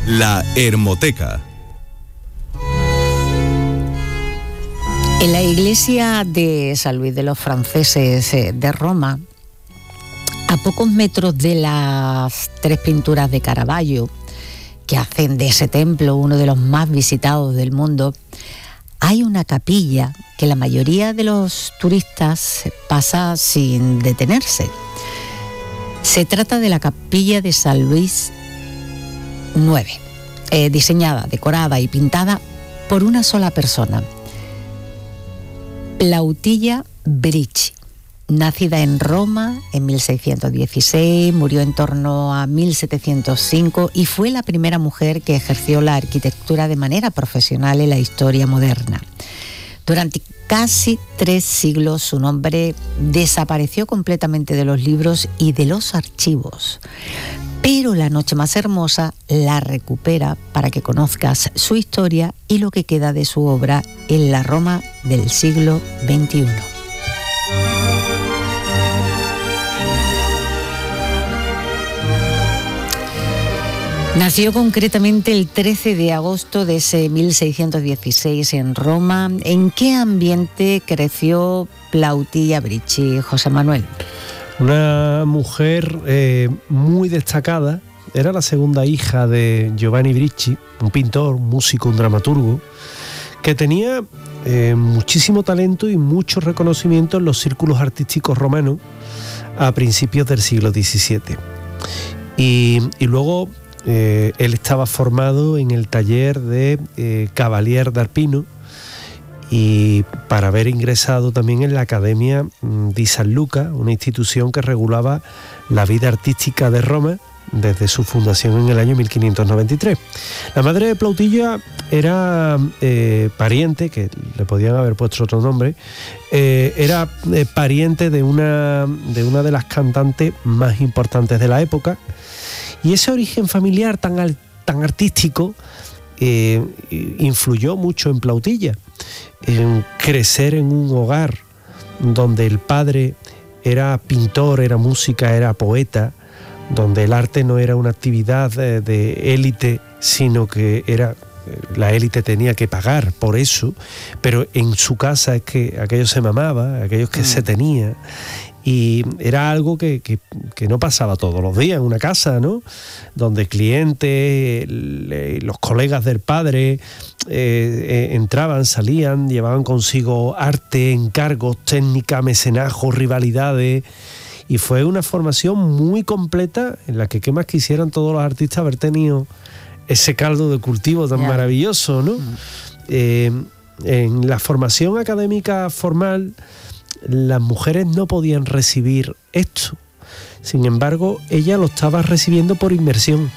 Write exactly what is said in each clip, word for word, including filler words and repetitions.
La Hermoteca. En la iglesia de San Luis de los Franceses de Roma, a pocos metros de las tres pinturas de Caravaggio, que hacen de ese templo uno de los más visitados del mundo, hay una capilla que la mayoría de los turistas pasa sin detenerse. Se trata de la capilla de San Luis nueve, eh, diseñada, decorada y pintada por una sola persona, Plautilla Bricci. Nacida en Roma en mil seiscientos dieciséis, murió en torno a mil setecientos cinco y fue la primera mujer que ejerció la arquitectura de manera profesional en la historia moderna. Durante casi tres siglos su nombre desapareció completamente de los libros y de los archivos. Pero La noche más hermosa la recupera para que conozcas su historia y lo que queda de su obra en la Roma del siglo veintiuno. Nació concretamente el trece de agosto de ese mil seiscientos dieciséis en Roma. ¿En qué ambiente creció Plautilla Bricci, José Manuel? Una mujer eh, muy destacada. Era la segunda hija de Giovanni Bricci, un pintor, un músico, un dramaturgo, que tenía eh, muchísimo talento y mucho reconocimiento en los círculos artísticos romanos a principios del siglo diecisiete. Y, y luego eh, él estaba formado en el taller de eh, Cavalier d'Arpino, y para haber ingresado también en la Academia di San Luca, una institución que regulaba la vida artística de Roma desde su fundación en el año mil quinientos noventa y tres. La madre de Plautilla era eh, pariente, que le podían haber puesto otro nombre, eh, era eh, pariente de una, de una de las cantantes más importantes de la época, y ese origen familiar tan, al, tan artístico eh, influyó mucho en Plautilla, en crecer en un hogar donde el padre era pintor, era música, era poeta, donde el arte no era una actividad de élite, sino que era la élite tenía que pagar por eso, pero en su casa es que aquello se mamaba, aquello que mm. se tenía, y era algo que, que, que no pasaba todos los días en una casa, ¿no? Donde clientes, los colegas del padre eh, eh, entraban, salían, llevaban consigo arte, encargos, técnica, mecenazgo, rivalidades. Y fue una formación muy completa en la que qué más quisieran todos los artistas haber tenido ese caldo de cultivo tan yeah. maravilloso, ¿no? Mm. Eh, en la formación académica formal, las mujeres no podían recibir esto. Sin embargo, ella lo estaba recibiendo por inmersión.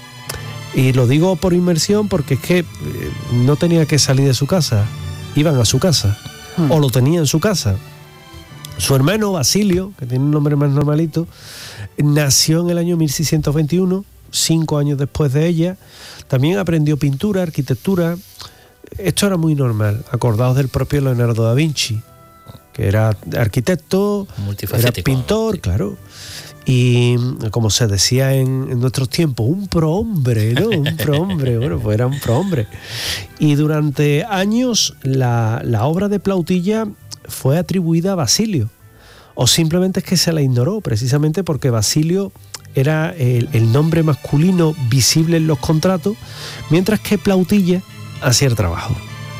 Y lo digo por inmersión porque es que eh, no tenía que salir de su casa. Iban a su casa. Mm. O lo tenía en su casa. Su hermano Basilio, que tiene un nombre más normalito, nació en el año mil seiscientos veintiuno, cinco años después de ella. También aprendió pintura, arquitectura. Esto era muy normal, acordados del propio Leonardo da Vinci, que era arquitecto, era pintor, claro. Y como se decía en, en nuestros tiempos, un prohombre, ¿no? Un prohombre, bueno, pues era un prohombre. Y durante años la, la obra de Plautilla fue atribuida a Basilio, o simplemente es que se la ignoró, precisamente porque Basilio era el, el nombre masculino visible en los contratos, mientras que Plautilla hacía el trabajo.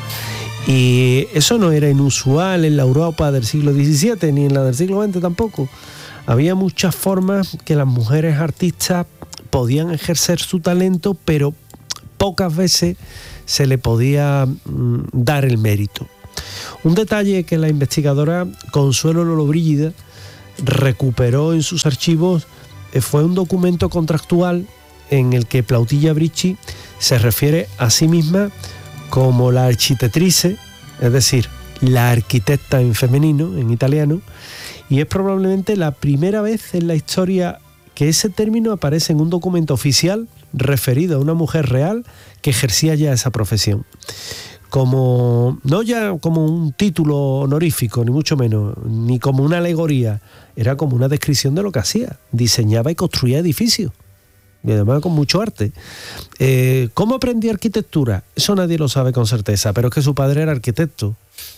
Y eso no era inusual en la Europa del siglo diecisiete, ni en la del siglo veinte tampoco. Había muchas formas que las mujeres artistas podían ejercer su talento, pero pocas veces se le podía mm, dar el mérito. Un detalle que la investigadora Consuelo Lollobrigida recuperó en sus archivos fue un documento contractual en el que Plautilla Bricci se refiere a sí misma como la architetrice, es decir, la arquitecta en femenino, en italiano, y es probablemente la primera vez en la historia que ese término aparece en un documento oficial referido a una mujer real que ejercía ya esa profesión. Como, no ya como un título honorífico, ni mucho menos, ni como una alegoría, era como una descripción de lo que hacía. Diseñaba y construía edificios. y además con mucho arte. Eh, ¿Cómo aprendió arquitectura? Eso nadie lo sabe con certeza, pero es que su padre era arquitecto.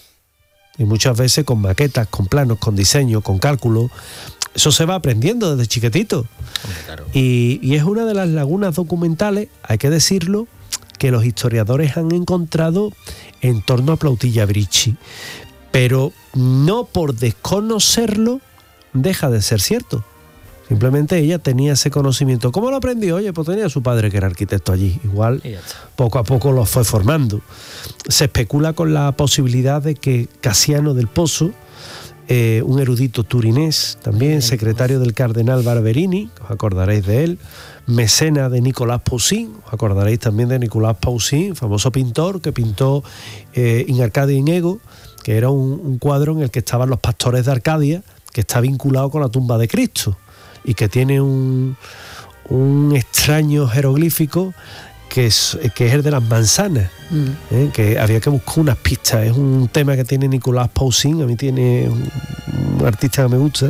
Y muchas veces con maquetas, con planos, con diseño, con cálculo. Eso se va aprendiendo desde chiquitito. Claro. Y, y es una de las lagunas documentales, hay que decirlo, que los historiadores han encontrado en torno a Plautilla Bricci. Pero no por desconocerlo deja de ser cierto. Simplemente ella tenía ese conocimiento. ¿Cómo lo aprendió? Oye, pues tenía a su padre que era arquitecto allí. Igual poco a poco lo fue formando. Se especula con la posibilidad de que Casiano del Pozo, eh, un erudito turinés, también secretario del cardenal Barberini, os acordaréis de él, mecena de Nicolás Poussin, os acordaréis también de Nicolás Poussin, famoso pintor que pintó eh, In Arcadia in Ego, que era un, un cuadro en el que estaban los pastores de Arcadia, que está vinculado con la tumba de Cristo y que tiene un, un extraño jeroglífico que es, que es el de las manzanas, mm. ¿eh? Que había que buscar unas pistas. Es un tema que tiene Nicolás Poussin, a mí tiene un, un artista que me gusta,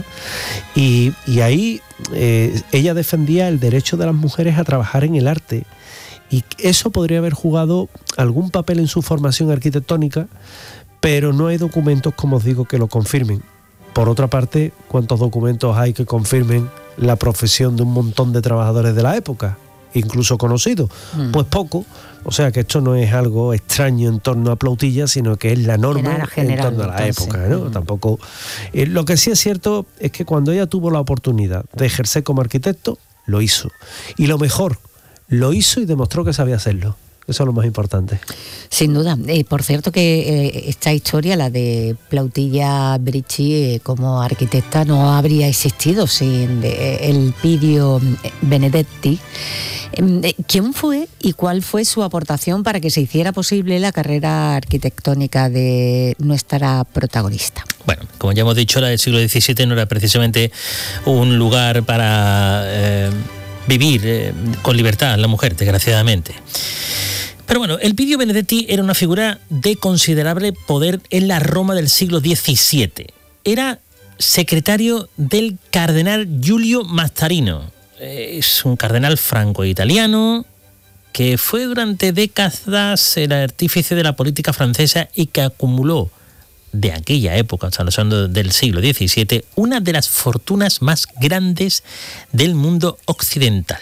y, y ahí eh, ella defendía el derecho de las mujeres a trabajar en el arte, y eso podría haber jugado algún papel en su formación arquitectónica, pero no hay documentos, como os digo, que lo confirmen. Por otra parte, ¿cuántos documentos hay que confirmen la profesión de un montón de trabajadores de la época, incluso conocidos? Mm. Pues poco. O sea que esto no es algo extraño en torno a Plautilla, sino que es la norma en torno a la época, ¿no? Mm. Tampoco. Eh, lo que sí es cierto es que cuando ella tuvo la oportunidad de ejercer como arquitecto, lo hizo. Y lo mejor, lo hizo y demostró que sabía hacerlo. Eso es lo más importante. Sin duda. Eh, por cierto que eh, esta historia, la de Plautilla Bricci eh, como arquitecta, no habría existido sin eh, Elpidio Benedetti. Eh, ¿Quién fue y cuál fue su aportación para que se hiciera posible la carrera arquitectónica de nuestra protagonista? Bueno, como ya hemos dicho, la del siglo diecisiete no era precisamente un lugar para eh, vivir eh, con libertad la mujer, desgraciadamente. Pero bueno, Elpidio Benedetti era una figura de considerable poder en la Roma del siglo diecisiete. Era secretario del cardenal Giulio Mazzarino. Es un cardenal franco-italiano que fue durante décadas el artífice de la política francesa y que acumuló de aquella época, estamos hablando del siglo diecisiete, una de las fortunas más grandes del mundo occidental.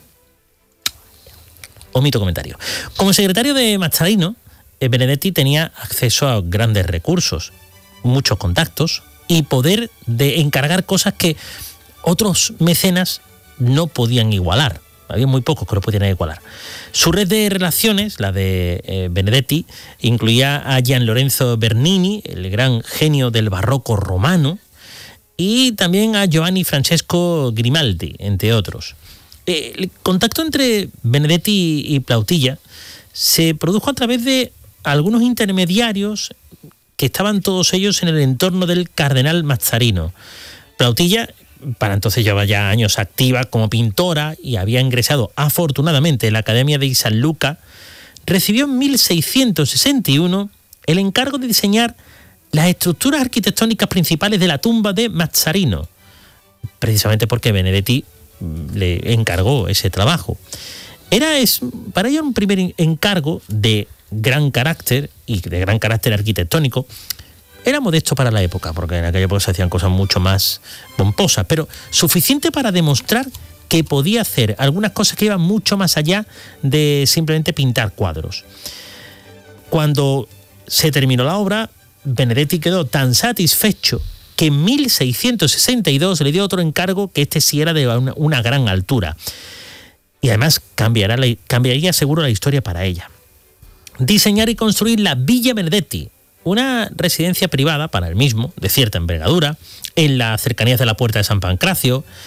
Omito comentario. Como secretario de Mazzarino, Benedetti tenía acceso a grandes recursos, muchos contactos y poder de encargar cosas que otros mecenas no podían igualar. Había muy pocos que lo podían igualar. Su red de relaciones, la de eh, Benedetti, incluía a Gian Lorenzo Bernini, el gran genio del barroco romano, y también a Giovanni Francesco Grimaldi, entre otros. El contacto entre Benedetti y Plautilla se produjo a través de algunos intermediarios que estaban todos ellos en el entorno del cardenal Mazzarino. Plautilla, para entonces llevaba ya años activa como pintora y había ingresado afortunadamente en la Academia de San Luca, recibió en mil seiscientos sesenta y uno el encargo de diseñar las estructuras arquitectónicas principales de la tumba de Mazzarino, precisamente porque Benedetti le encargó ese trabajo. Era es, para ella un primer encargo de gran carácter y de gran carácter arquitectónico. Era modesto para la época, porque en aquella época se hacían cosas mucho más pomposas, pero suficiente para demostrar que podía hacer algunas cosas que iban mucho más allá de simplemente pintar cuadros. Cuando se terminó la obra, Benedetti quedó tan satisfecho que en mil seiscientos sesenta y dos le dio otro encargo que este sí era de una, una gran altura. Y además cambiará la, cambiaría seguro la historia para ella. Diseñar y construir la Villa Benedetti, una residencia privada para él mismo, de cierta envergadura, en las cercanías de la Puerta de San Pancracio,